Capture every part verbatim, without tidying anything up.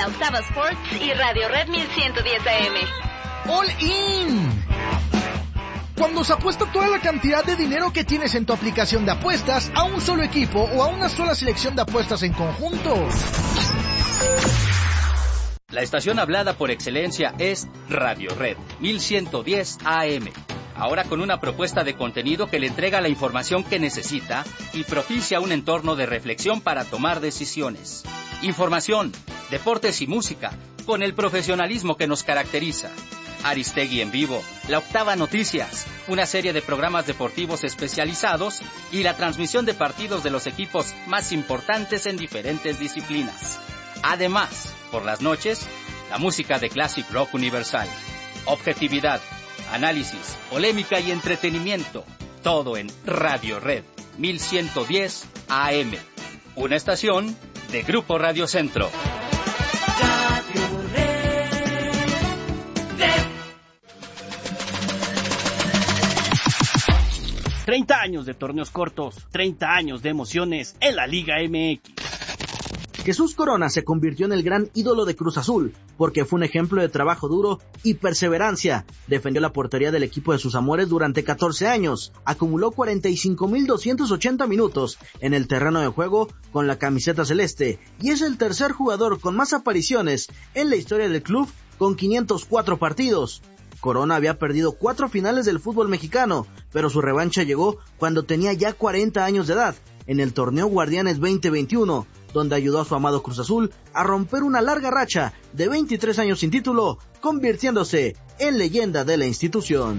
La Octava Sports y Radio Red mil ciento diez A M. All in. Cuando se apuesta toda la cantidad de dinero que tienes en tu aplicación de apuestas a un solo equipo o a una sola selección de apuestas en conjunto. La estación hablada por excelencia es Radio Red mil ciento diez A M. Ahora con una propuesta de contenido que le entrega la información que necesita y propicia un entorno de reflexión para tomar decisiones. Información, deportes y música, con el profesionalismo que nos caracteriza. Aristegui en vivo, La Octava Noticias, una serie de programas deportivos especializados y la transmisión de partidos de los equipos más importantes en diferentes disciplinas. Además, por las noches, la música de Classic Rock Universal. Objetividad, análisis, polémica y entretenimiento. Todo en Radio Red mil ciento diez A M. Una estación de Grupo Radio Centro. treinta años de torneos cortos, treinta años de emociones en la Liga M X. Jesús Corona se convirtió en el gran ídolo de Cruz Azul, porque fue un ejemplo de trabajo duro y perseverancia. Defendió la portería del equipo de sus amores durante catorce años, acumuló cuarenta y cinco mil doscientos ochenta minutos en el terreno de juego con la camiseta celeste, y es el tercer jugador con más apariciones en la historia del club, con quinientos cuatro partidos. Corona había perdido cuatro finales del fútbol mexicano, pero su revancha llegó cuando tenía ya cuarenta años de edad, en el torneo Guardianes veinte veintiuno, donde ayudó a su amado Cruz Azul a romper una larga racha de veintitrés años sin título, convirtiéndose en leyenda de la institución.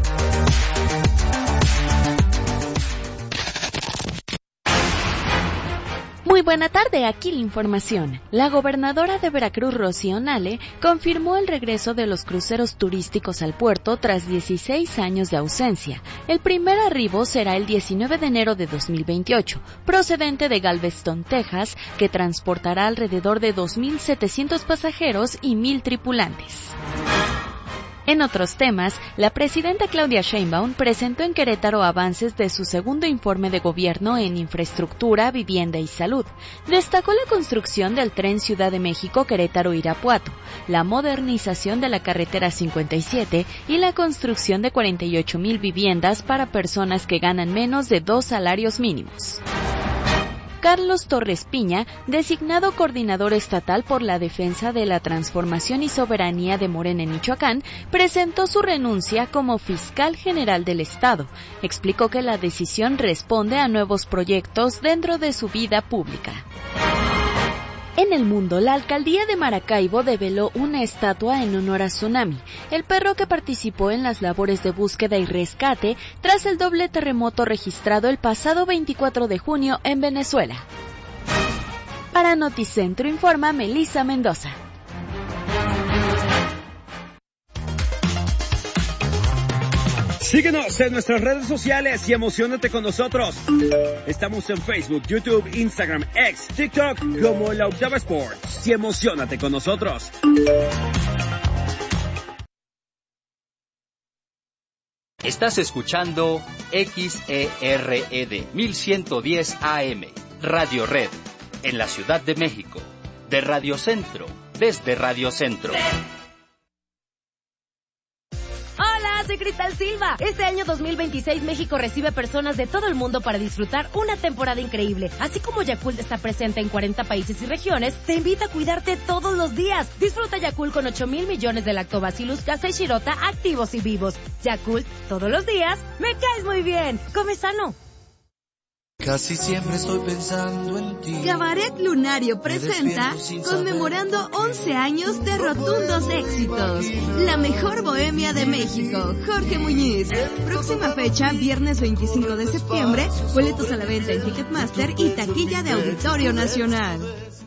Muy buena tarde, aquí la información. La gobernadora de Veracruz, Rocío Nale, confirmó el regreso de los cruceros turísticos al puerto tras dieciséis años de ausencia. El primer arribo será el diecinueve de enero de dos mil veintiocho, procedente de Galveston, Texas, que transportará alrededor de dos mil setecientos pasajeros y mil tripulantes. En otros temas, la presidenta Claudia Sheinbaum presentó en Querétaro avances de su segundo informe de gobierno en infraestructura, vivienda y salud. Destacó la construcción del tren Ciudad de México Querétaro-Irapuato, la modernización de la carretera cincuenta y siete y la construcción de cuarenta y ocho mil viviendas para personas que ganan menos de dos salarios mínimos. Carlos Torres Piña, designado coordinador estatal por la defensa de la transformación y soberanía de Morena en Michoacán, presentó su renuncia como fiscal general del Estado. Explicó que la decisión responde a nuevos proyectos dentro de su vida pública. En el mundo, la alcaldía de Maracaibo develó una estatua en honor a Tsunami, el perro que participó en las labores de búsqueda y rescate tras el doble terremoto registrado el pasado veinticuatro de junio en Venezuela. Para Noticentro informa Melissa Mendoza. Síguenos en nuestras redes sociales y emocionate con nosotros. Estamos en Facebook, YouTube, Instagram, X, TikTok como La Octava Sports. Y emocionate con nosotros. Estás escuchando X E R E D mil ciento diez A M, Radio Red, en la Ciudad de México, de Radio Centro, desde Radio Centro. Soy Cristal Silva. Este año dos mil veintiséis México recibe personas de todo el mundo para disfrutar una temporada increíble. Así como Yakult está presente en cuarenta países y regiones, te invita a cuidarte todos los días. Disfruta Yakult con ocho mil millones de lactobacillus casei shirota activos y vivos. Yakult, todos los días, me caes muy bien. Come sano. Casi siempre estoy pensando en ti. Cabaret Lunario presenta conmemorando once años de rotundos éxitos. La mejor bohemia de México, Jorge Muñiz. Próxima fecha, viernes veinticinco de septiembre, boletos a la venta en Ticketmaster y taquilla de Auditorio Nacional.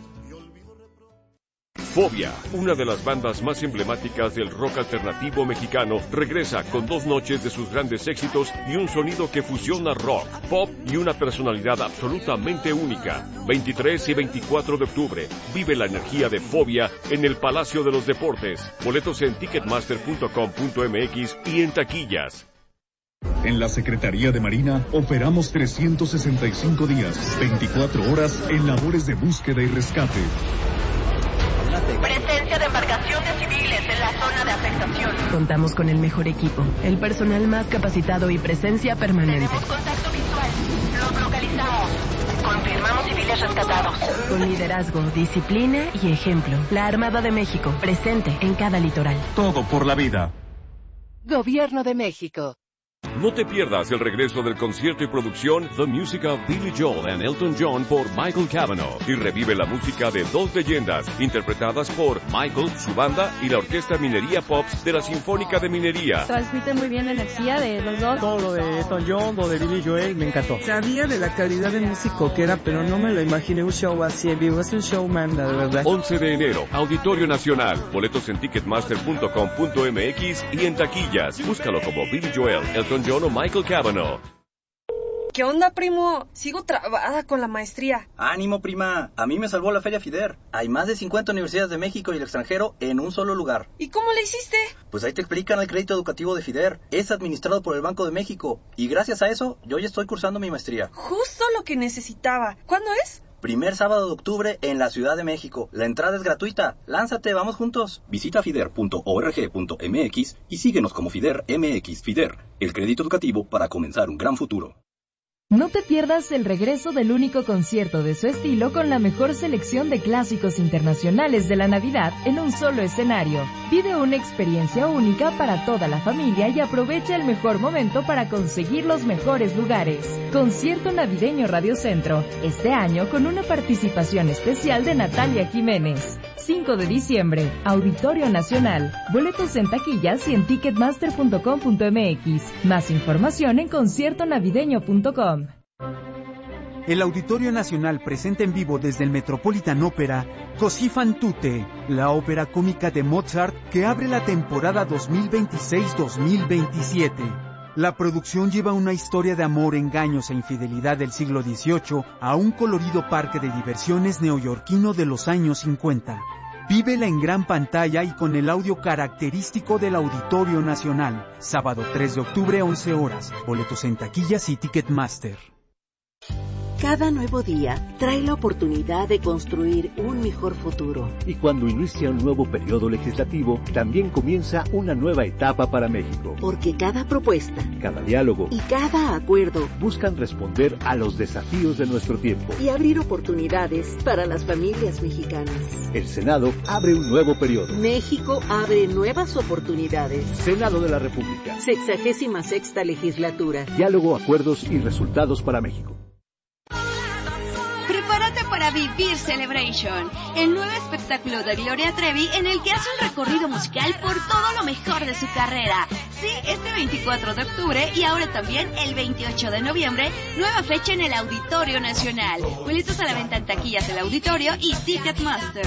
Fobia, una de las bandas más emblemáticas del rock alternativo mexicano, regresa con dos noches de sus grandes éxitos y un sonido que fusiona rock, pop y una personalidad absolutamente única. veintitrés y veinticuatro de octubre, vive la energía de Fobia en el Palacio de los Deportes. Boletos en ticketmaster punto com punto m x y en taquillas. En la Secretaría de Marina operamos trescientos sesenta y cinco días, veinticuatro horas en labores de búsqueda y rescate. Zacatecas. Presencia de embarcaciones civiles en la zona de afectación. Contamos con el mejor equipo, el personal más capacitado y presencia permanente. Tenemos contacto visual. Los localizamos. Confirmamos civiles rescatados. Con liderazgo, disciplina y ejemplo. La Armada de México, presente en cada litoral. Todo por la vida. Gobierno de México. No te pierdas el regreso del concierto y producción The Music of Billy Joel and Elton John por Michael Cavanaugh y revive la música de dos leyendas interpretadas por Michael, su banda y la Orquesta Minería Pops de la Sinfónica de Minería. Transmite muy bien la energía de los dos. Todo lo de Elton John, lo de Billy Joel, me encantó. Sabía de la calidad de músico que era, pero no me lo imaginé un show así en vivo. Es un showman, de verdad. once de enero, Auditorio Nacional. Boletos en ticketmaster punto com punto m x y en taquillas. Búscalo como Billy Joel, Elton John o Michael Cavanaugh. ¿Qué onda, primo? Sigo trabada con la maestría. Ánimo, prima. A mí me salvó la Feria FIDER. Hay más de cincuenta universidades de México y el extranjero en un solo lugar. ¿Y cómo le hiciste? Pues ahí te explican el crédito educativo de FIDER. Es administrado por el Banco de México. Y gracias a eso, yo ya estoy cursando mi maestría. Justo lo que necesitaba. ¿Cuándo es? Primer sábado de octubre en la Ciudad de México. La entrada es gratuita. Lánzate, vamos juntos. Visita fider punto org punto m x y síguenos como FIDER M X. FIDER, el crédito educativo para comenzar un gran futuro. No te pierdas el regreso del único concierto de su estilo con la mejor selección de clásicos internacionales de la Navidad en un solo escenario. Vive una experiencia única para toda la familia y aprovecha el mejor momento para conseguir los mejores lugares. Concierto Navideño Radio Centro, este año con una participación especial de Natalia Jiménez. cinco de diciembre, Auditorio Nacional. Boletos en taquillas y en ticketmaster punto com punto m x. Más información en concierto navideño punto com. El Auditorio Nacional presenta en vivo desde el Metropolitan Opera Così fan tutte, la ópera cómica de Mozart que abre la temporada dos mil veintiséis dos mil veintisiete. La producción lleva una historia de amor, engaños e infidelidad del siglo dieciocho a un colorido parque de diversiones neoyorquino de los años cincuenta. Vívela en gran pantalla y con el audio característico del Auditorio Nacional. Sábado tres de octubre, once horas. Boletos en taquillas y Ticketmaster. Cada nuevo día trae la oportunidad de construir un mejor futuro. Y cuando inicia un nuevo periodo legislativo, también comienza una nueva etapa para México. Porque cada propuesta, cada diálogo y cada acuerdo buscan responder a los desafíos de nuestro tiempo y abrir oportunidades para las familias mexicanas. El Senado abre un nuevo periodo. México abre nuevas oportunidades. Senado de la República. Sexagésima sexta legislatura. Diálogo, acuerdos y resultados para México. Prepárate para Vivir Celebration, el nuevo espectáculo de Gloria Trevi en el que hace un recorrido musical por todo lo mejor de su carrera. Sí, este veinticuatro de octubre y ahora también el veintiocho de noviembre, nueva fecha en el Auditorio Nacional. Boletos a la venta en taquillas del Auditorio y Ticketmaster.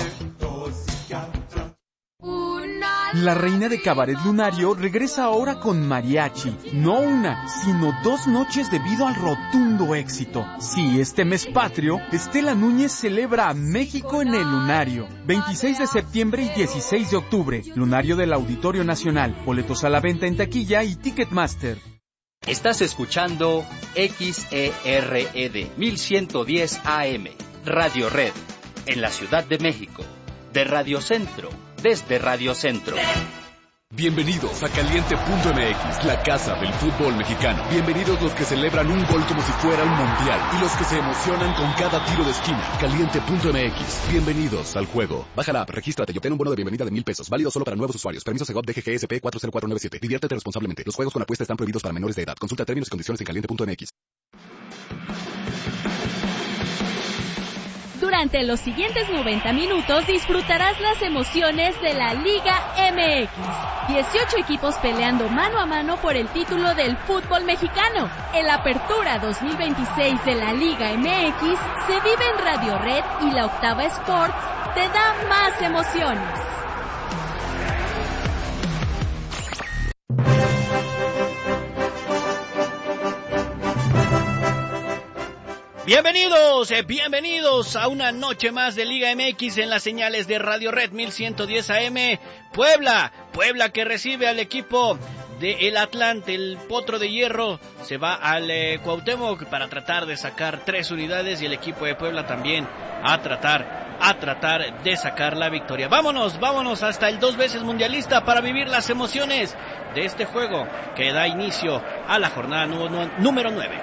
La reina de Cabaret Lunario regresa ahora con mariachi, no una, sino dos noches debido al rotundo éxito. Sí, este mes patrio, Estela Núñez celebra a México en el Lunario. veintiséis de septiembre y dieciséis de octubre, Lunario del Auditorio Nacional. Boletos a la venta en taquilla y Ticketmaster. Estás escuchando X E R E D mil ciento diez A M, Radio Red, en la Ciudad de México, de Radio Centro. Desde Radio Centro. Bienvenidos a Caliente punto m x, la casa del fútbol mexicano. Bienvenidos los que celebran un gol como si fuera un mundial y los que se emocionan con cada tiro de esquina. Caliente punto m x. Bienvenidos al juego. Baja la app, regístrate y obtén un bono de bienvenida de mil pesos. Válido solo para nuevos usuarios. Permiso Segov D G G S P cuatro cero cuatro nueve siete. Diviértete responsablemente. Los juegos con apuesta están prohibidos para menores de edad. Consulta términos y condiciones en caliente punto m x. Durante los siguientes noventa minutos disfrutarás las emociones de la Liga M X. dieciocho equipos peleando mano a mano por el título del fútbol mexicano. El Apertura dos mil veintiséis de la Liga M X se vive en Radio Red y la Octava Sports te da más emociones. Bienvenidos, eh, bienvenidos a una noche más de Liga M X en las señales de Radio Red mil ciento diez A M. Puebla, Puebla que recibe al equipo de el Atlante, el Potro de Hierro, se va al eh, Cuauhtémoc para tratar de sacar tres unidades y el equipo de Puebla también a tratar a tratar de sacar la victoria. Vámonos, vámonos hasta el dos veces mundialista para vivir las emociones de este juego que da inicio a la jornada número nueve.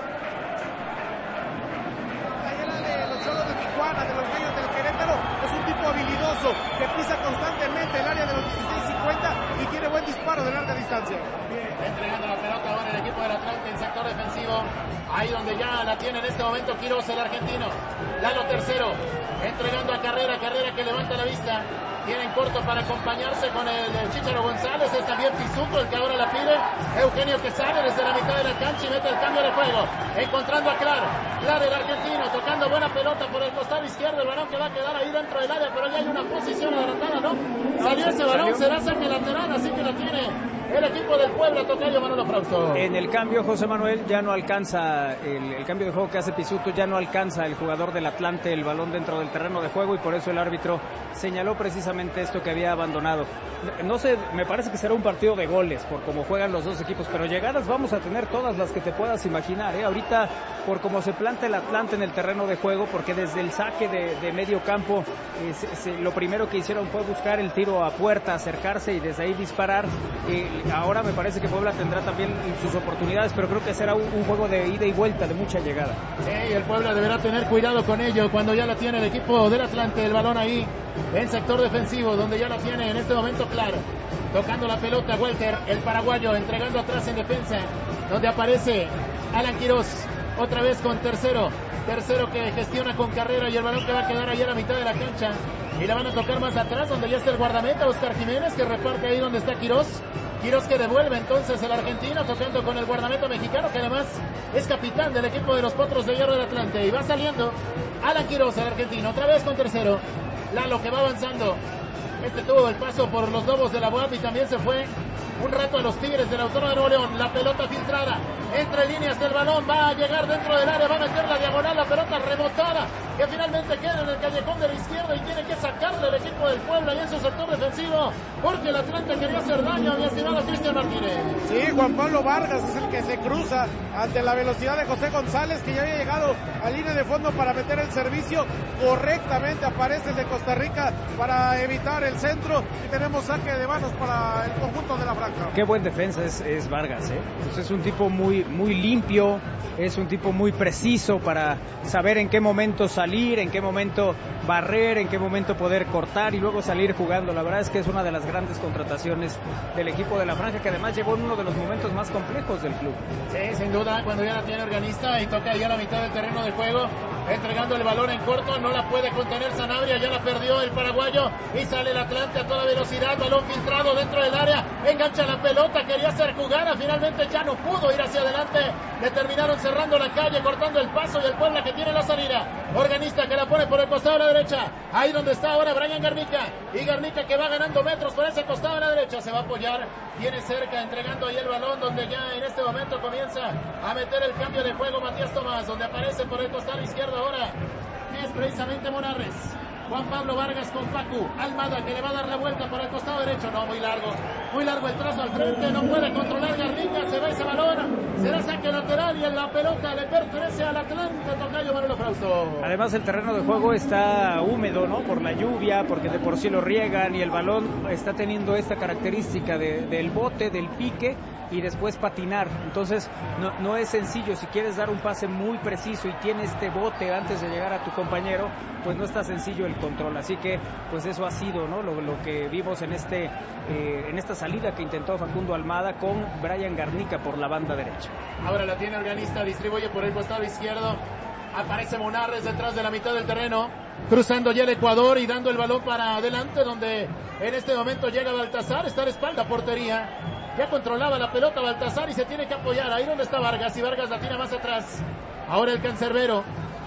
Habilidoso, que pisa constantemente el área de los dieciséis cincuenta y tiene buen disparo de larga distancia. Bien, entregando la pelota ahora el equipo del Atlante en sector defensivo, ahí donde ya la tiene en este momento Quiroz, el argentino. Lalo tercero, entregando a Carrera, Carrera que levanta la vista, tienen corto para acompañarse con el, el Chicharo González, es también Pisuto el que ahora la pide, Eugenio que sale desde la mitad de la cancha y mete el cambio de juego, encontrando a Clar, Clar el argentino, tocando buena pelota por el costado izquierdo, el balón que va a quedar ahí dentro del área, pero ya hay una posición adelantada, ¿no? Salió ese balón, será saque lateral, así que la tiene el equipo del Puebla, tocayo Manolo Frausto. En el cambio, José Manuel, ya no alcanza, el, el cambio de juego que hace Pisuto, ya no alcanza el jugador del Atlante el balón dentro del terreno de juego y por eso el árbitro señaló precisamente esto que había abandonado. No sé, me parece que será un partido de goles por cómo juegan los dos equipos, pero llegadas vamos a tener todas las que te puedas imaginar, ¿eh? Ahorita, por cómo se planta el Atlante en el terreno de juego, porque desde el saque de, de medio campo, eh, se, se, lo primero que hicieron fue buscar el tiro a puerta, acercarse y desde ahí disparar. Eh, ahora me parece que Puebla tendrá también sus oportunidades, pero creo que será un, un juego de ida y vuelta, de mucha llegada. Sí, el Puebla deberá tener cuidado con ello cuando ya la tiene el equipo del Atlante, el balón ahí en sector defensivo, donde ya la tiene en este momento Claro, tocando la pelota Welter, el paraguayo, entregando atrás en defensa, donde aparece Alan Quiroz, otra vez con tercero, tercero que gestiona con Carrera y el balón que va a quedar ahí a la mitad de la cancha, y la van a tocar más atrás, donde ya está el guardameta Oscar Jiménez, que reparte ahí donde está Quiroz, Quiroz que devuelve entonces el argentino, tocando con el guardameta mexicano, que además es capitán del equipo de los Potros de Hierro del Atlante, y va saliendo Alan Quiroz, el argentino, otra vez con tercero, Lalo que va avanzando. Este tuvo el paso por los Lobos de la U A P y también se fue un rato a los Tigres del Autónoma de Nuevo León. La pelota filtrada entre líneas del balón, va a llegar dentro del área, va a meter la diagonal, la pelota rebotada que finalmente queda en el callejón de la izquierda y tiene que sacarle el equipo del Puebla y en su sector defensivo, porque el Atlante quería hacer daño, mi estimado Cristian Martínez. Sí, Juan Pablo Vargas es el que se cruza ante la velocidad de José González, que ya había llegado a línea de fondo para meter el servicio correctamente. Aparece el de Costa Rica para evitar el centro y tenemos saque de manos para el conjunto de la franja. Qué buen defensa es, es Vargas, ¿eh? Pues es un tipo muy, muy limpio, es un tipo muy preciso para saber en qué momento salir, en qué momento barrer, en qué momento poder cortar y luego salir jugando. La verdad es que es una de las grandes contrataciones del equipo de la franja, que además llegó en uno de los momentos más complejos del club. Sí, sin duda, cuando ya la tiene Organista y toca ya la mitad del terreno de juego, entregando el balón en corto, no la puede contener Sanabria, ya la perdió el paraguayo y sale el Atlante a toda velocidad, balón filtrado dentro del área, engancha la pelota, quería hacer jugada, finalmente ya no pudo ir hacia adelante, le terminaron cerrando la calle, cortando el paso y el Puebla que tiene la salida. Organista que la pone por el costado de la derecha, ahí donde está ahora Brian Garnica, y Garnica que va ganando metros por ese costado de la derecha, se va a apoyar, tiene cerca, entregando ahí el balón, donde ya en este momento comienza a meter el cambio de juego Matías Tomás, donde aparece por el costado izquierdo ahora es precisamente Monarres. Juan Pablo Vargas con Facu Almada, que le va a dar la vuelta por el costado derecho, no, muy largo, muy largo el trazo al frente, no puede controlar Garnica, se va ese balón, será saque lateral y la pelota le pertenece al Atlante, tocayo Manolo Frausto. Además el terreno de juego está húmedo, ¿no? Por la lluvia, porque de por sí lo riegan y el balón está teniendo esta característica de, del bote, del pique y después patinar, entonces no, no es sencillo. Si quieres dar un pase muy preciso y tienes este bote antes de llegar a tu compañero, pues no está sencillo el control, así que pues eso ha sido, ¿no? Lo, lo que vimos en este eh, en esta salida que intentó Facundo Almada con Brian Garnica por la banda derecha. Ahora la tiene Organista, distribuye por el costado izquierdo, aparece Monarres detrás de la mitad del terreno, cruzando ya el Ecuador y dando el balón para adelante, donde en este momento llega Baltazar, está de espalda portería, ya controlaba la pelota Baltazar y se tiene que apoyar ahí donde está Vargas, y Vargas la tira más atrás. Ahora el cancerbero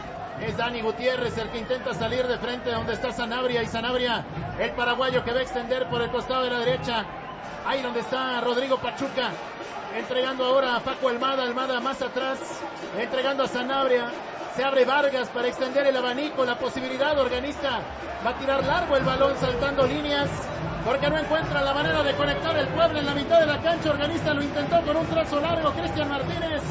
es Dani Gutiérrez el que intenta salir de frente donde está Sanabria, y Sanabria, el paraguayo que va a extender por el costado de la derecha, ahí donde está Rodrigo Pachuca, entregando ahora a Paco Almada, Almada más atrás, entregando a Sanabria, se abre Vargas para extender el abanico, la posibilidad. Organista va a tirar largo el balón saltando líneas, porque no encuentra la manera de conectar el Puebla en la mitad de la cancha. Organista lo intentó con un trazo largo, Cristian Martínez,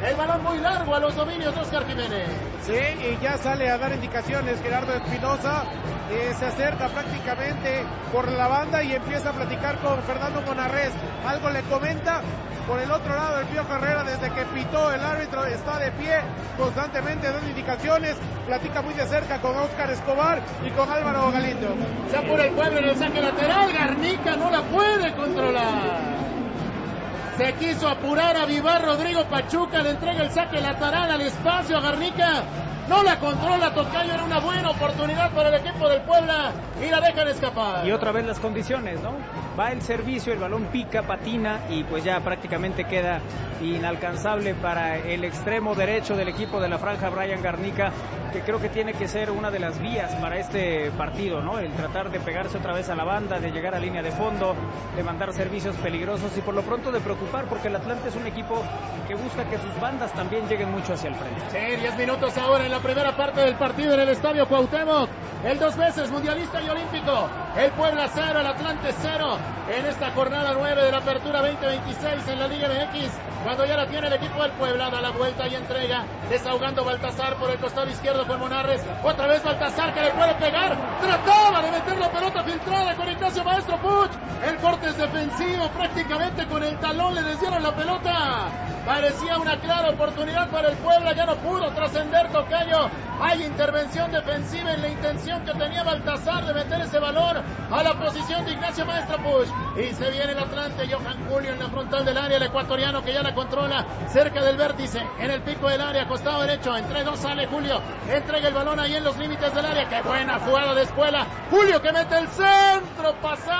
El balón muy largo a los dominios de Oscar Jiménez. Sí, y ya sale a dar indicaciones Gerardo Espinosa. Eh, se acerca prácticamente por la banda y empieza a platicar con Fernando Monarrez. Algo le comenta. Por el otro lado, el Piojo Herrera, desde que pitó el árbitro, está de pie constantemente dando indicaciones. Platica muy de cerca con Óscar Escobar y con Álvaro Galindo. Se apura el Puebla en el saque lateral. Garnica no la puede controlar. Se quiso apurar a Vivar. Rodrigo Pachuca le entrega el saque lateral al espacio a Garnica. No la controla Tocayo, era una buena oportunidad para el equipo del Puebla y la dejan escapar. Y otra vez las condiciones, ¿no? Va el servicio, el balón pica, patina y pues ya prácticamente queda inalcanzable para el extremo derecho del equipo de la franja, Brian Garnica, que creo que tiene que ser una de las vías para este partido, ¿no? El tratar de pegarse otra vez a la banda, de llegar a línea de fondo, de mandar servicios peligrosos y por lo pronto de preocupar, porque el Atlante es un equipo que busca que sus bandas también lleguen mucho hacia el frente. Sí, diez minutos ahora en la primera parte del partido en el Estadio Cuauhtémoc. El dos veces mundialista y olímpico. El Puebla cero, el Atlante cero. En esta jornada nueve de la apertura veinte veintiséis en la Liga M X. Cuando ya la tiene el equipo del Puebla, da la vuelta y entrega. Desahogando Baltasar por el costado izquierdo con Monarres. Otra vez Baltasar que le puede pegar. Trataba de meter la pelota filtrada con Ignacio Maestro Puch. El corte es defensivo. Prácticamente con el talón le desviaron la pelota. Parecía una clara oportunidad para el Puebla. Ya no pudo trascender Tocayo. Hay intervención defensiva en la intención que tenía Baltasar de meter ese balón a la posición de Ignacio Maestro Puch. Y se viene el Atlante, Johan Julio en la frontal del área, el ecuatoriano que ya la controla cerca del vértice, en el pico del área, costado derecho, entre dos sale Julio, entrega el balón ahí en los límites del área. ¡Qué buena jugada de Espuela! Julio que mete el centro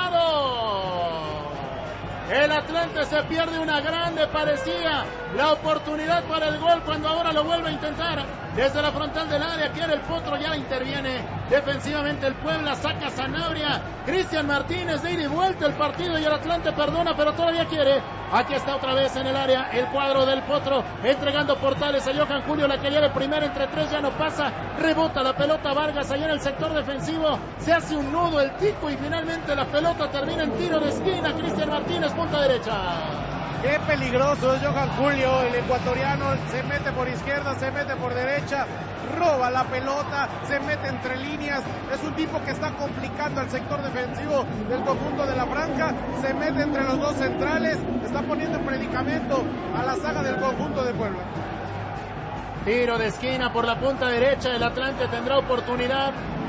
pasado. El Atlante se pierde una grande, parecía la oportunidad para el gol cuando ahora lo vuelve a intentar desde la frontal del área. Quiere el Potro, ya interviene defensivamente el Puebla, saca Sanabria, Cristian Martínez de ida y vuelta el partido y el Atlante perdona, pero todavía quiere. Aquí está otra vez en el área el cuadro del Potro, entregando Portales a Johan Julio, la que lleva primero entre tres, ya no pasa, rebota la pelota Vargas allá en el sector defensivo, se hace un nudo el Tico y finalmente la pelota termina en tiro de esquina. Cristian Martínez, punta derecha. Qué peligroso es Johan Julio, el ecuatoriano, se mete por izquierda, se mete por derecha, roba la pelota, se mete entre líneas, es un tipo que está complicando el sector defensivo del conjunto de la franja, se mete entre los dos centrales, está poniendo en predicamento a la saga del conjunto de Puebla. Tiro de esquina por la punta derecha, el Atlante tendrá oportunidad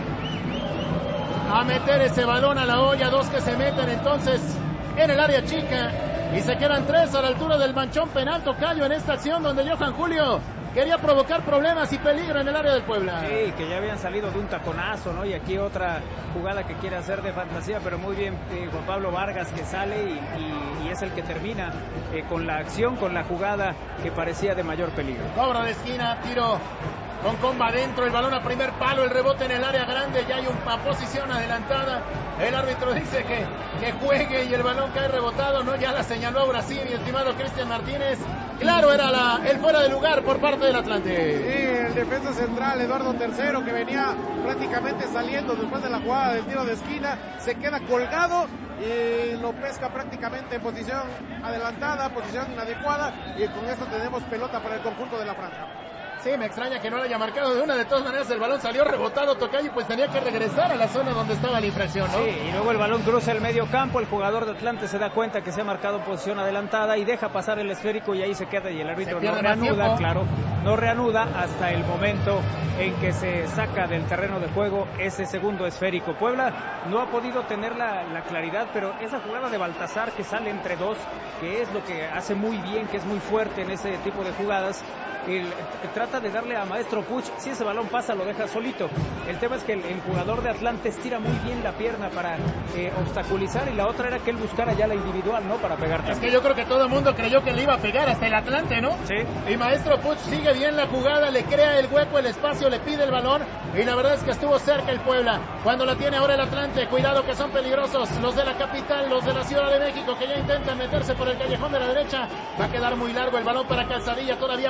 a meter ese balón a la olla, dos que se meten entonces en el área chica. Y se quedan tres a la altura del manchón penal. Tocayo en esta acción donde Johan Julio quería provocar problemas y peligro en el área del Puebla. Sí, que ya habían salido de un taconazo, ¿no? Y aquí otra jugada que quiere hacer de fantasía, pero muy bien eh, Juan Pablo Vargas que sale y, y, y es el que termina eh, con la acción, con la jugada que parecía de mayor peligro. Cobro de esquina, tiro con comba adentro, el balón a primer palo, el rebote en el área grande, ya hay una posición adelantada. El árbitro dice que, que juegue y el balón cae rebotado, no, ya la señaló a Brasil, mi estimado Cristian Martínez. Claro, era la, el fuera de lugar por parte del Atlante. Sí, el defensa central, Eduardo Tercero, que venía prácticamente saliendo después de la jugada del tiro de esquina, se queda colgado y lo pesca prácticamente en posición adelantada, posición inadecuada, y con esto tenemos pelota para el conjunto de la franja. Sí, me extraña que no lo haya marcado de una. De todas maneras, el balón salió rebotado, Tocayo, pues tenía que regresar a la zona donde estaba la infracción, ¿no? Sí, y luego el balón cruza el medio campo, el jugador de Atlante se da cuenta que se ha marcado posición adelantada y deja pasar el esférico y ahí se queda y el árbitro no reanuda, claro, no reanuda hasta el momento en que se saca del terreno de juego ese segundo esférico. Puebla no ha podido tener la, la claridad, pero esa jugada de Baltasar que sale entre dos, que es lo que hace muy bien, que es muy fuerte en ese tipo de jugadas, el, trata de darle a Maestro Puch, si ese balón pasa lo deja solito. El tema es que el, el jugador de Atlante estira muy bien la pierna para eh, obstaculizar y la otra era que él buscara ya la individual, ¿no? Para pegar también. Es que yo creo que todo el mundo creyó que le iba a pegar hasta el Atlante, ¿no? Sí. Y Maestro Puch sigue bien la jugada, le crea el hueco, el espacio, le pide el balón y la verdad es que estuvo cerca el Puebla. Cuando la tiene ahora el Atlante, cuidado que son peligrosos los de la capital, los de la Ciudad de México que ya intentan meterse por el callejón de la derecha. Va a quedar muy largo el balón para Calzadilla, todavía Walter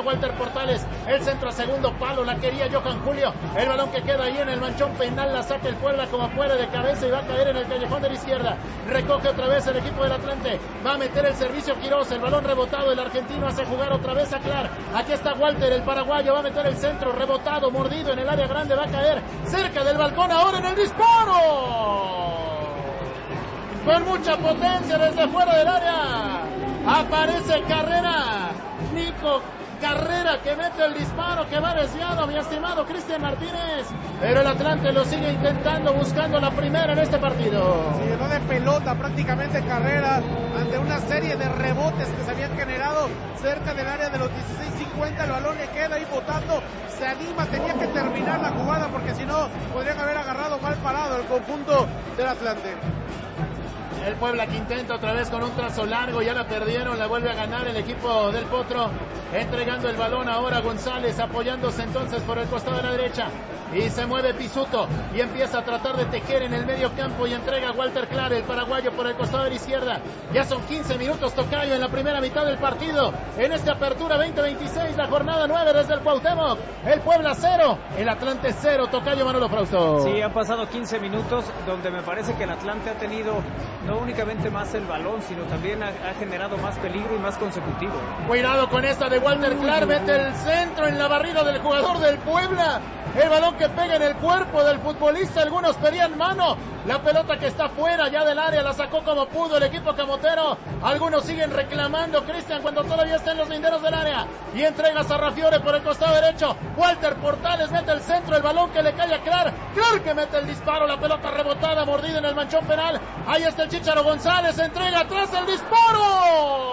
Portales, el centro a segundo palo, la quería Johan Julio, el balón que queda ahí en el manchón penal, la saca el Puebla como puede de cabeza y va a caer en el callejón de la izquierda, recoge otra vez el equipo del Atlante, va a meter el servicio Quirós, el balón rebotado, el argentino hace jugar otra vez a Clar, aquí está Walter, el paraguayo, va a meter el centro, rebotado, mordido en el área grande, va a caer cerca del balcón, ahora en el disparo, con mucha potencia desde fuera del área, aparece Carrera, Nico Carrera que mete el disparo que va desviado, mi estimado Cristian Martínez, pero el Atlante lo sigue intentando, buscando la primera en este partido. Se llenó de pelota prácticamente Carrera ante una serie de rebotes que se habían generado cerca del área de los dieciséis cincuenta, el balón le queda ahí botando, se anima, tenía que terminar la jugada porque si no podrían haber agarrado mal parado el conjunto del Atlante. El Puebla que intenta otra vez con un trazo largo, ya la perdieron, la vuelve a ganar el equipo del Potro, entregando el balón ahora a González, apoyándose entonces por el costado de la derecha, y se mueve Pisuto, y empieza a tratar de tejer en el medio campo, y entrega a Walter Clar, el paraguayo, por el costado de la izquierda. Ya son quince minutos, tocayo, en la primera mitad del partido, en esta apertura veinte veintiséis, la jornada nueve desde el Cuauhtémoc, el Puebla cero, el Atlante cero, tocayo Manolo Frausto. Sí, han pasado quince minutos, donde me parece que el Atlante ha tenido no únicamente más el balón, sino también ha, ha generado más peligro y más consecutivo. Cuidado con esta de Walter Clar, mete el centro en la barrida del jugador del Puebla, el balón que pega en el cuerpo del futbolista, algunos pedían mano, la pelota que está fuera ya del área, la sacó como pudo el equipo camotero, algunos siguen reclamando, Cristian, cuando todavía está en los linderos del área, y entrega a Sarrafiore por el costado derecho, Walter Portales mete el centro, el balón que le cae a Clar, Clar que mete el disparo, la pelota rebotada, mordida en el manchón penal, ahí está el Chícharo González, entrega atrás el disparo,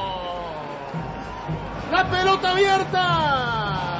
la pelota abierta,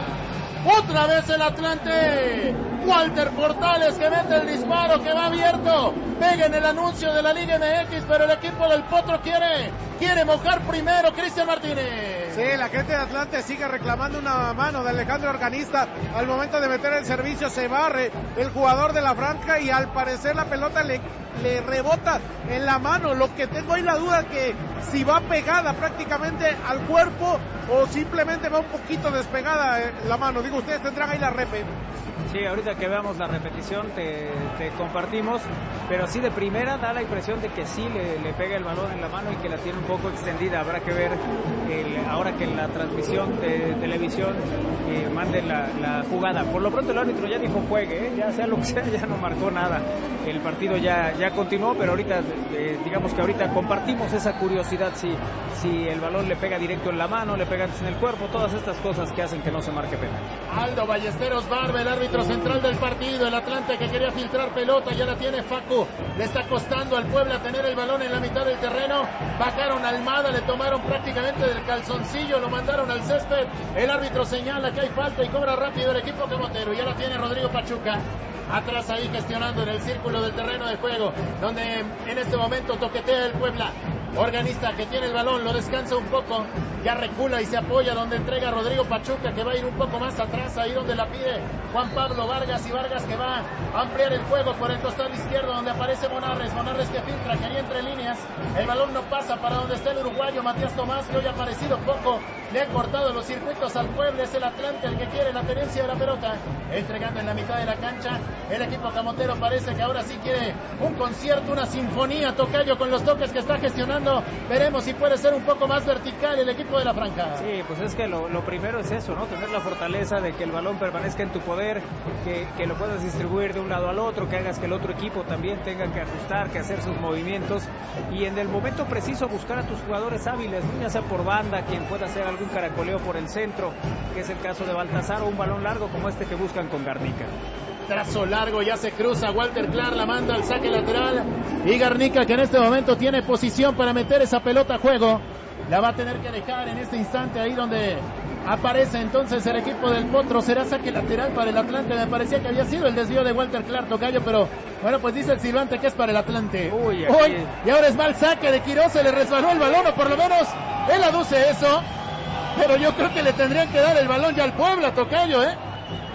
otra vez el Atlante, Walter Portales que mete el disparo que va abierto, pega en el anuncio de la Liga M X, pero el equipo del Potro quiere, quiere mojar primero, Cristian Martínez. Sí, la gente de Atlante sigue reclamando una mano de Alejandro Organista, al momento de meter el servicio se barre el jugador de la franja y al parecer la pelota le, le rebota en la mano, lo que tengo ahí la duda que si va pegada prácticamente al cuerpo o simplemente va un poquito despegada la mano, digo, ustedes tendrán ahí la repe. Sí, ahorita que veamos la repetición te, te compartimos, pero así de primera da la impresión de que sí le, le pega el balón en la mano y que la tiene un poco extendida. Habrá que ver el, ahora que en la transmisión de televisión eh, manden la, la jugada. Por lo pronto el árbitro ya dijo juegue, ¿eh? Ya sea lo que sea, ya no marcó nada. El partido ya, ya continuó, pero ahorita eh, digamos que ahorita compartimos esa curiosidad si, si el balón le pega directo en la mano, le pega antes en el cuerpo, todas estas cosas que hacen que no se marque penal. Aldo Ballesteros Barba, el árbitro central del partido, el Atlante que quería filtrar pelota, ya la tiene Facu, le está costando al Puebla tener el balón en la mitad del terreno, bajaron a Almada, le tomaron prácticamente del calzoncillo, lo mandaron al césped, el árbitro señala que hay falta y cobra rápido el equipo camotero, ya la tiene Rodrigo Pachuca, atrás ahí gestionando en el círculo del terreno de juego, donde en este momento toquetea el Puebla. Organista que tiene el balón, lo descansa un poco, ya recula y se apoya donde entrega Rodrigo Pachuca que va a ir un poco más atrás, ahí donde la pide Juan Pablo Vargas, y Vargas que va a ampliar el juego por el costado izquierdo donde aparece Monarres, Monarres que filtra, quería entre líneas, el balón no pasa para donde está el uruguayo Matías Tomás, que hoy ha aparecido poco, le ha cortado los circuitos al Puebla, es el Atlante el que quiere la tenencia de la pelota, entregando en la mitad de la cancha, el equipo camotero parece que ahora sí quiere un concierto, una sinfonía, tocayo con los toques que está gestionando. Veremos si puede ser un poco más vertical el equipo de la franja. Sí, pues es que lo, lo primero es eso, ¿no? Tener la fortaleza de que el balón permanezca en tu poder, que, que lo puedas distribuir de un lado al otro, que hagas que el otro equipo también tenga que ajustar, que hacer sus movimientos y en el momento preciso buscar a tus jugadores hábiles, ¿no? Ya sea por banda, quien pueda hacer algún caracoleo por el centro, que es el caso de Baltasar, o un balón largo como este que buscan con Garnica. Trazo largo, ya se cruza, Walter Clar la manda al saque lateral y Garnica que en este momento tiene posición para meter esa pelota a juego, la va a tener que dejar en este instante ahí donde aparece entonces el equipo del Potro, será saque lateral para el Atlante, me parecía que había sido el desvío de Walter Clar, tocayo, pero bueno, pues dice el silbante que es para el Atlante. Uy, aquí... Uy, y ahora es mal saque de Quirós, se le resbaló el balón, o por lo menos él aduce eso, pero yo creo que le tendrían que dar el balón ya al Puebla, tocayo, ¿eh?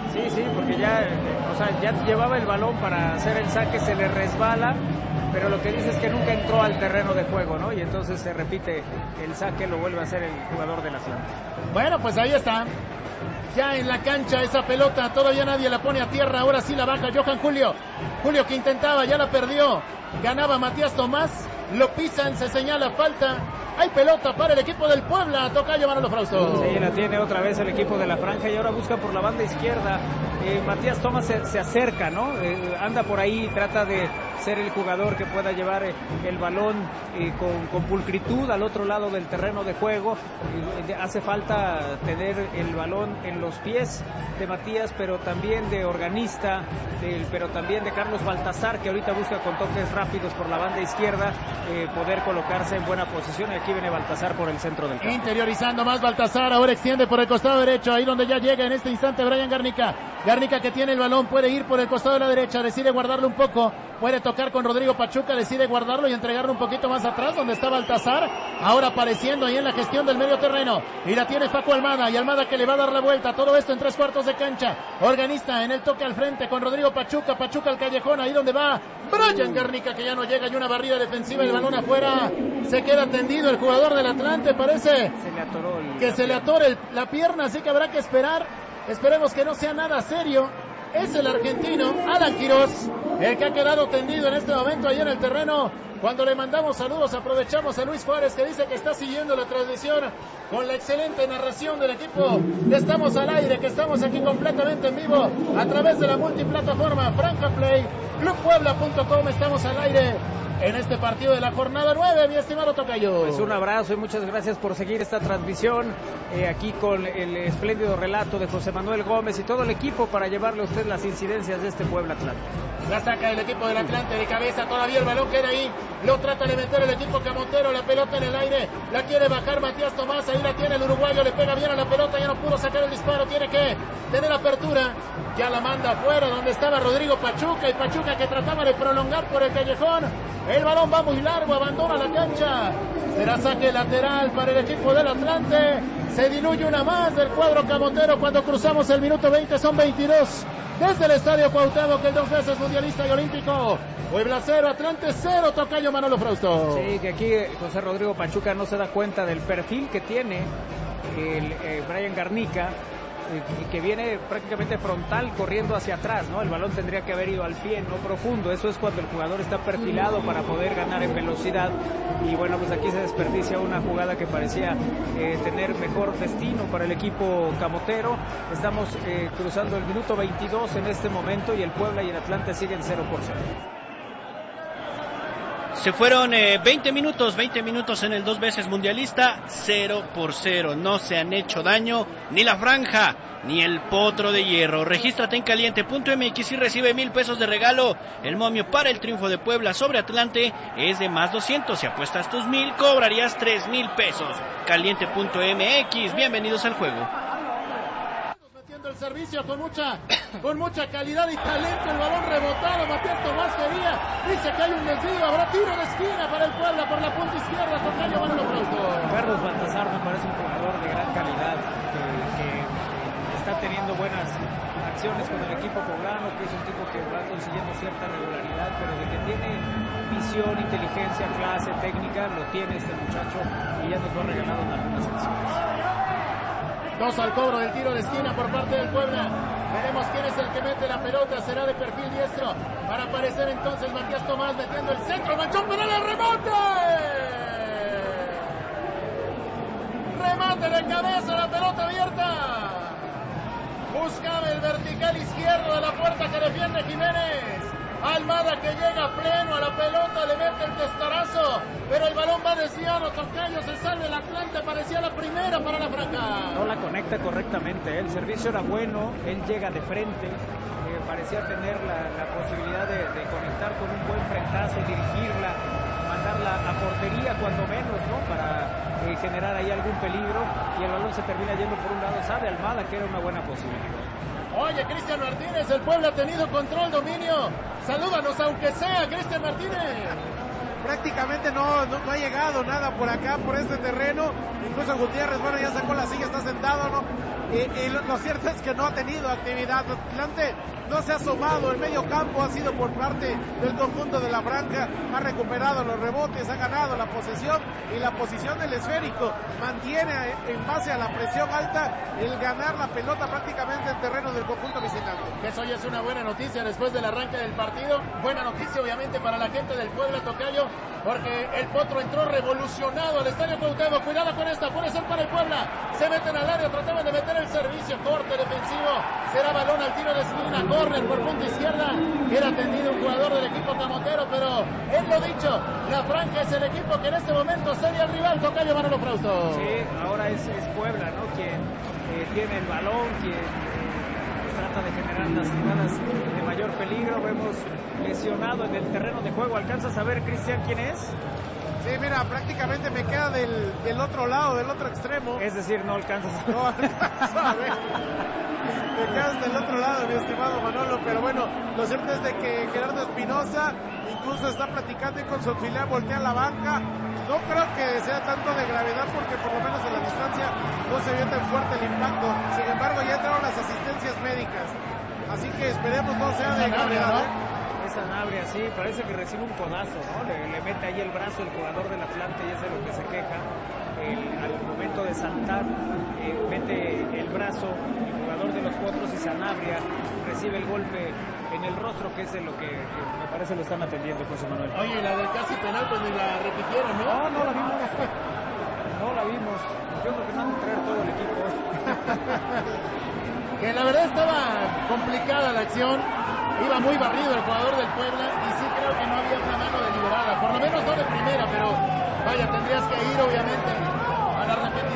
Sí, sí, porque ya, o sea, ya llevaba el balón para hacer el saque, se le resbala, pero lo que dice es que nunca entró al terreno de juego, ¿no? Y entonces se repite el saque, lo vuelve a hacer el jugador del Atlante. Bueno, pues ahí está. Ya en la cancha esa pelota, todavía nadie la pone a tierra, ahora sí la baja Johan Julio. Julio que intentaba, ya la perdió. Ganaba Matías Tomás, lo pisan, se señala falta. Hay pelota para el equipo del Puebla, tocayo Manolo Frausto. Sí, la tiene otra vez el equipo de la franja y ahora busca por la banda izquierda. Eh, Matías Tomás se, se acerca, ¿no? Eh, anda por ahí, trata de ser el jugador que pueda llevar eh, el balón eh, con, con pulcritud al otro lado del terreno de juego. Eh, hace falta tener el balón en los pies de Matías, pero también de Organista, de, pero también de Carlos Baltazar, que ahorita busca con toques rápidos por la banda izquierda eh, poder colocarse en buena posición. Y aquí viene Baltazar por el centro del campo. Interiorizando más Baltazar, ahora extiende por el costado derecho, ahí donde ya llega en este instante Brian Garnica. Garnica que tiene el balón, puede ir por el costado de la derecha, decide guardarlo un poco, puede tocar con Rodrigo Pachuca, decide guardarlo y entregarlo un poquito más atrás, donde está Baltazar, ahora apareciendo ahí en la gestión del medio terreno, y la tiene Facu Almada, y Almada que le va a dar la vuelta, todo esto en tres cuartos de cancha. Organista en el toque al frente con Rodrigo Pachuca, Pachuca al callejón, ahí donde va Brian Garnica, que ya no llega, y una barrida defensiva, el balón afuera, se queda tendido el jugador del Atlante, parece se le atoró el, que se le atore el, la pierna, así que habrá que esperar. Esperemos que no sea nada serio. Es el argentino Alan Quirós el que ha quedado tendido en este momento ahí en el terreno. Cuando le mandamos saludos, aprovechamos a Luis Juárez, que dice que está siguiendo la transmisión con la excelente narración del equipo. Estamos al aire, que estamos aquí completamente en vivo a través de la multiplataforma Franja Play, club puebla punto com. Estamos al aire en este partido de la jornada nueve, mi estimado tocayo. Pues un abrazo y muchas gracias por seguir esta transmisión, eh, aquí con el espléndido relato de José Manuel Gómez y todo el equipo para llevarle a usted las incidencias de este Puebla Atlante. La saca el equipo del Atlante de cabeza, todavía el balón queda ahí, lo trata de meter el equipo Camontero, la pelota en el aire, la quiere bajar Matías Tomás, ahí la tiene el uruguayo, le pega bien a la pelota, ya no pudo sacar el disparo, tiene que tener apertura, ya la manda afuera donde estaba Rodrigo Pachuca, y Pachuca que trataba de prolongar por el callejón. El balón va muy largo, abandona la cancha. Será saque lateral para el equipo del Atlante. Se diluye una más del cuadro Camontero cuando cruzamos el minuto veinte, son veintidós. Desde el estadio Cuauhtémoc, el dos veces mundialista y olímpico. Puebla cero, Atlante cero, tocayo Manolo Frausto. Sí, que aquí José Rodrigo Pachuca no se da cuenta del perfil que tiene el eh, Brian Garnica, y que viene prácticamente frontal corriendo hacia atrás, ¿no? El balón tendría que haber ido al pie, no profundo. Eso es cuando el jugador está perfilado para poder ganar en velocidad. Y bueno, pues aquí se desperdicia una jugada que parecía eh, tener mejor destino para el equipo camotero. Estamos eh, cruzando el minuto veintidós en este momento y el Puebla y el Atlante siguen cero por cero. Se fueron eh, veinte minutos, veinte minutos en el dos veces mundialista, cero por cero. No se han hecho daño ni la franja ni el potro de hierro. Regístrate en caliente punto m x y recibe mil pesos de regalo. El momio para el triunfo de Puebla sobre Atlante es de más doscientos. Si apuestas tus mil, cobrarías tres mil pesos. caliente punto m x, bienvenidos al juego. El servicio con mucha con mucha calidad y talento, el balón rebotado, Matías Tomás quería, dice que hay un desvío, habrá tiro de esquina para el Puebla por la punta izquierda, tocayo Manolo Frausto. Carlos Baltazar me parece un jugador de gran calidad, que, que está teniendo buenas acciones con el equipo poblano, que es un tipo que va consiguiendo cierta regularidad, pero de que tiene visión, inteligencia, clase, técnica, lo tiene este muchacho y ya nos lo ha regalado en algunas acciones. Dos al cobro del tiro de esquina por parte del Puebla. Veremos quién es el que mete la pelota. Será de perfil diestro. Para aparecer entonces Matías Tomás metiendo el centro. Manchón para el remate. Remate de cabeza, la pelota abierta. Buscaba el vertical izquierdo de la puerta que defiende Jiménez. Almada que llega pleno a la pelota, le mete el testarazo, pero el balón va desviado, tocayo, se salve el Atlante, parecía la primera para la franja. No la conecta correctamente, el servicio era bueno, él llega de frente, eh, parecía tener la, la posibilidad de, de conectar con un buen frentazo, dirigirla, mandarla a portería cuando menos, ¿no? Para eh, generar ahí algún peligro, y el balón se termina yendo por un lado, sabe Almada que era una buena posibilidad. Oye, Cristian Martínez, el pueblo ha tenido control, dominio. Salúdanos aunque sea, Cristian Martínez. Prácticamente no, no, no ha llegado nada por acá, por este terreno. Incluso Gutiérrez, bueno, ya sacó la silla, está sentado, ¿no? y, y lo, lo cierto es que no ha tenido actividad. Atlante no se ha asomado, el medio campo ha sido por parte del conjunto de la franja, ha recuperado los rebotes, ha ganado la posesión y la posición del esférico, mantiene en base a la presión alta el ganar la pelota prácticamente en terreno del conjunto visitante. Eso ya es una buena noticia después del arranque del partido, buena noticia obviamente para la gente del Puebla, Tocayo, porque el Potro entró revolucionado al estadio Cuauhtémoc. Cuidado con esta, puede ser para el Puebla, se meten al área, trataban de meter el servicio, corte defensivo, será balón al tiro de esquina, córner por punta izquierda, era atendido un jugador del equipo camotero, pero es lo dicho, la franja es el equipo que en este momento sería el rival. Tocayo, Manolo Frausto. Sí, ahora es, es Puebla, ¿no? Quien eh, tiene el balón, quien eh, trata de generar las jugadas de mayor peligro. Vemos lesionado en el terreno de juego. ¿Alcanzas a ver, Cristian, quién es? Sí, mira, prácticamente me queda del, del otro lado, del otro extremo. Es decir, no alcanzas a ver. No alcanzo a ver. Me quedas del otro lado, mi estimado Manolo, pero bueno, lo cierto es de que Gerardo Espinosa incluso está platicando y con su auxiliar voltea la banca. No creo que sea tanto de gravedad porque por lo menos en la distancia no se vio tan fuerte el impacto. Sin embargo, ya entraron las asistencias médicas. Así que esperemos no sea de gravedad, ¿eh? Sanabria, sí, parece que recibe un codazo, ¿no? Le, le mete ahí el brazo el jugador del Atlante y es de lo que se queja. El, al momento de saltar, eh, mete el brazo el jugador de los Potros y Sanabria recibe el golpe en el rostro, que es de lo que, que me parece lo están atendiendo, José Manuel. Oye, la del casi penal, pues ni la repitieron, ¿no? No, no la vimos. No la vimos. Yo creo que van a traer todo el equipo. Que la verdad estaba complicada la acción. Iba muy barrido el jugador del Puebla y sí creo que no había una mano deliberada, por lo menos no de primera, pero vaya, tendrías que ir obviamente a la repetición.